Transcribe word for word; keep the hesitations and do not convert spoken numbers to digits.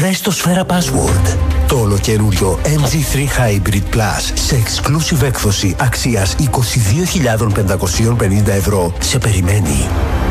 Βρες το Σφαίρα Password. Το ολοκαινούριο εμ τζι θρι Hybrid Plus σε exclusive έκδοση αξίας είκοσι δύο χιλιάδες πεντακόσια πενήντα ευρώ σε περιμένει.